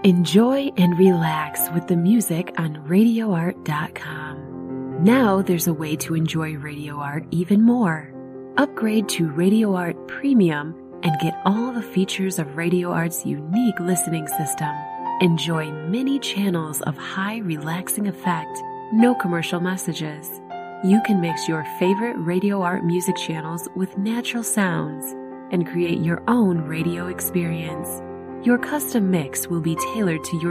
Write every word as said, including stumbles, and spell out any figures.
Enjoy and relax with the music on radio art dot com. Now there's a way to enjoy Radio Art even more. Upgrade to Radio Art Premium and get all the features of Radio Art's unique listening system. Enjoy many channels of high relaxing effect, no commercial messages. You can mix your favorite Radio Art music channels with natural sounds and create your own radio experience. Your custom mix will be tailored to your